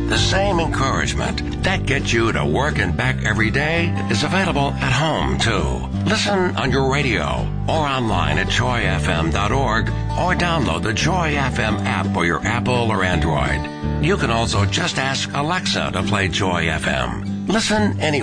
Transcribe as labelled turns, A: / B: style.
A: The same encouragement that gets you to work and back every day is available at home, too. Listen on your radio or online at joyfm.org or download the Joy FM app for your Apple or Android. You can also just ask Alexa to play Joy FM. Listen anywhere.